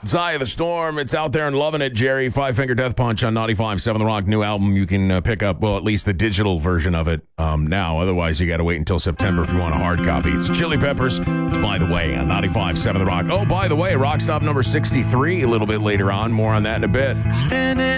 Zaya the Storm, it's out there and loving it, Jerry. Five Finger Death Punch on 95.7 The Rock. New album. You can pick up, well, at least the digital version of it now. Otherwise, you got to wait until September if you want a hard copy. It's Chili Peppers. It's By the Way on 95.7 The Rock. Oh, by the way, Rock Stop number 63 a little bit later on. More on that in a bit.